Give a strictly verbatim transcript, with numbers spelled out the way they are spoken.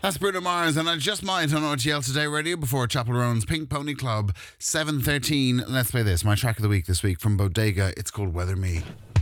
That's Bruno Mars, and I Just Might on R T L Today Radio before Chapel Roan's Pink Pony Club, seven thirteen. Let's play this, my track of the week this week from Bodega. It's called Weather Me.